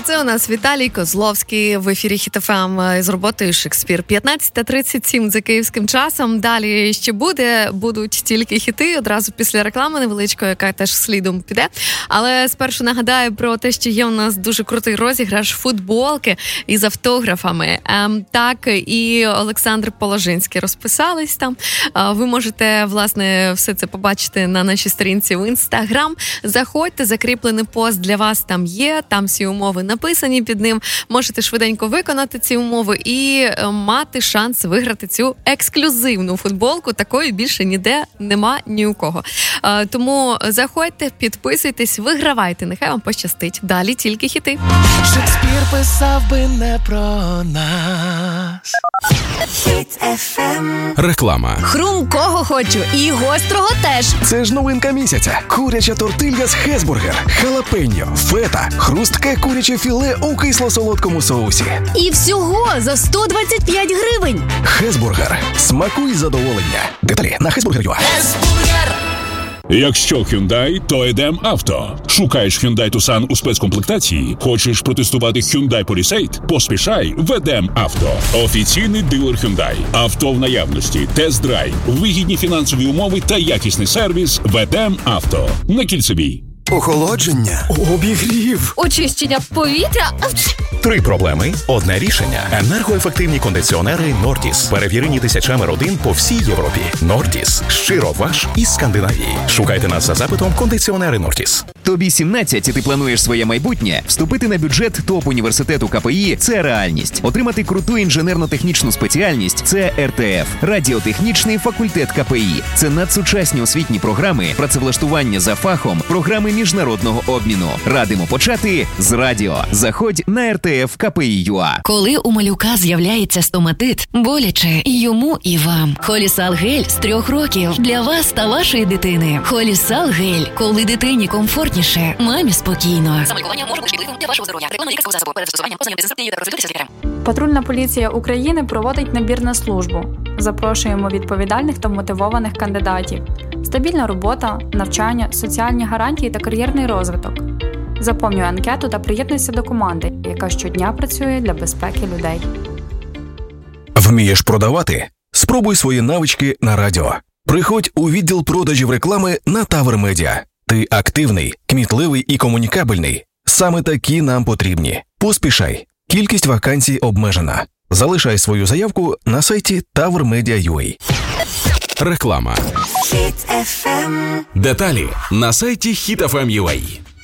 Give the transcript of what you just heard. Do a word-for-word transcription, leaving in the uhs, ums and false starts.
це у нас Віталій Козловський в ефірі Хіт еф ем з роботою «Шекспір». п'ятнадцята тридцять сім за київським часом. Далі ще буде, будуть тільки хіти, одразу після реклами невеличкої, яка теж слідом піде. Але спершу нагадаю про те, що є у нас дуже крутий розіграш футболки із автографами. Ем, так, і Олександр Положинський розписались там. Е, ви можете, власне, все це побачити на нашій сторінці в Інстаграм. Заходьте, закріплений пост для вас там є, там всі умови написані під ним. Можете швиденько виконати ці умови і мати шанс виграти цю ексклюзивну футболку. Такої більше ніде нема ні у кого. Тому заходьте, підписуйтесь, вигравайте. Нехай вам пощастить. Далі тільки хіти. Шекспір писав би не про нас. Хіт еф ем. Реклама. Хрумкого хочу і гострого теж. Це ж новинка місяця. Куряча тортилья з Хесбургер. Халапеньо, фета, хрустке куряче філе у кисло-солодкому соусі. І всього за сто двадцять п'ять гривень. Хесбургер. Смакуй задоволення. Деталі на хесбургер точка ю а. Хесбургер. Якщо Hyundai, то Едем Авто. Шукаєш Hyundai Tucson у спецкомплектації? Хочеш протестувати Hyundai Palisade? Поспішай в Едем Авто. Офіційний дилер Hyundai. Авто в наявності, тест-драйв, вигідні фінансові умови та якісний сервіс в Едем Авто. На Кільцевій. Охолодження, обігрів, Очищення повітря. Три проблеми – одне рішення. Енергоефективні кондиціонери Нортіс. Перевірені тисячами родин по всій Європі. Нортіс. Щиро ваш із Скандинавії. Шукайте нас за запитом «Кондиціонери Нортіс». Тобі сімнадцять, і ти плануєш своє майбутнє? Вступити на бюджет топ-університету ка пе і – це реальність. Отримати круту інженерно-технічну спеціальність – це ер те еф. Радіотехнічний факультет ка пе і. Це надсучасні освітні програми, працевлаштування за фахом, програми міжнародного обміну. Радимо почати з радіо. Заходь на ер те еф ка пе і точка ю а. Коли у малюка з'являється стоматит, боляче і йому, і вам. Холісал гель з трьох років для вас та вашої дитини. Холісал гель. Коли дитині комфортніше, мамі спокійно. Самолікування може бути шкідливим для вашого здоров'я. Реклама лікарського засобу. Перед застосуванням ознайомтеся з рецептом та консультуйтеся з лікарем. Патрульна поліція України проводить набір на службу. Запрошуємо відповідальних та мотивованих кандидатів. Стабільна робота, навчання, соціальні гарантії та кар'єрний розвиток. Заповнюй анкету та приєднуйся до команди, яка щодня працює для безпеки людей. Вмієш продавати? Спробуй свої навички на радіо. Приходь у відділ продажів реклами на Тавр Медіа. Ти активний, кмітливий і комунікабельний. Саме такі нам потрібні. Поспішай. Кількість вакансій обмежена. Залишай свою заявку на сайті тавр медіа крапка ю а. Реклама. Хіт еф ем. Деталі на сайті хіт еф ем крапка ю а.